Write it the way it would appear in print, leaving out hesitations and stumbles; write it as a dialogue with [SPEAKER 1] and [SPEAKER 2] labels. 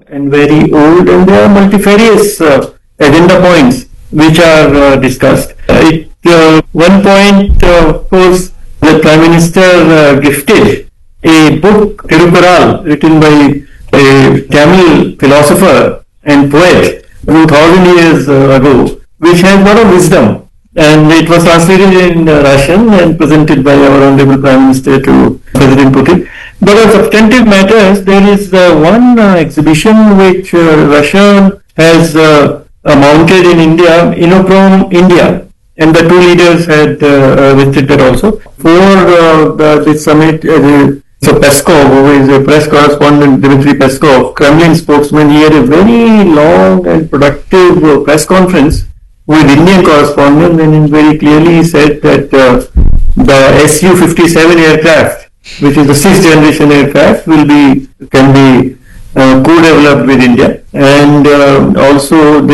[SPEAKER 1] and very old, and there are multifarious agenda points which are discussed. One point, of course, the Prime Minister gifted a book, Tirukural, written by a Tamil philosopher and poet 2000 years ago, which has a lot of wisdom. And it was translated in Russian and presented by our Honorable Prime Minister to President Putin. But on substantive matters, there is one exhibition which Russia has mounted in India, Innoprom India, and the two leaders had visited that also. For this summit, so Peskov, who is a press correspondent, Dmitry Peskov, Kremlin spokesman, he had a very long and productive press conference with Indian correspondents, and he very clearly said that the Su-57 aircraft, which is the sixth generation aircraft, can be co-developed with India, and also